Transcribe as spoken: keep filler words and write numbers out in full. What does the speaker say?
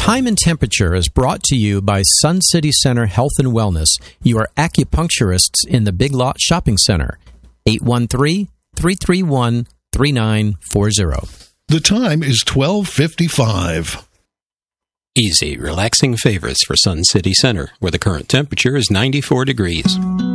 Time and Temperature is brought to you by Sun City Center Health and Wellness, your acupuncturists in the Big Lot Shopping Center. eight one three, three three one, three nine four zero. The time is twelve fifty-five. Easy, relaxing favors for Sun City Center, where the current temperature is ninety-four degrees.